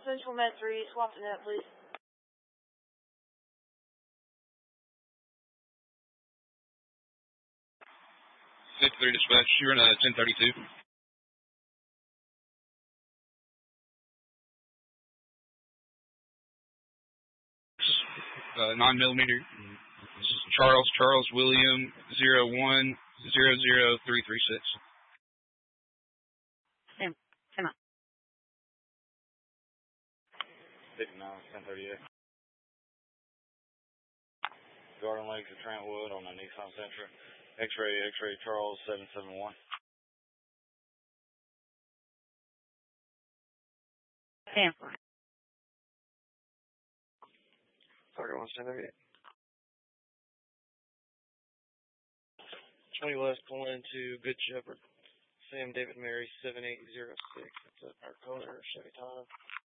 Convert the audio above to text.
Central Med 3, swap to net, please. 53 dispatch, you're in a 1032. 9mm. Charles William 0100336. Sam on. 59, 1038. Garden Lakes of Trentwood on the Nissan Sentra. X-ray Charles 771. Sam. Target 138. 20 West pulling into Good Shepherd. Sam David Mary 7806. That's our color Chevy Tahoe.